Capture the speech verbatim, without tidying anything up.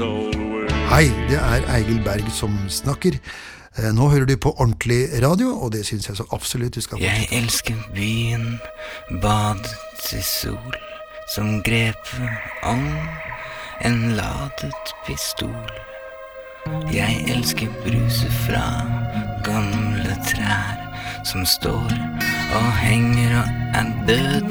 Hei, det er Egil Berg som snakker. Nå hører du på ordentlig radio, og det synes jeg så absolutt du skal fortsette. Jeg elsker byen, badet i sol, som grepet om en ladet pistol. Jeg elsker bruset fra gamle trær, som står og henger og er døden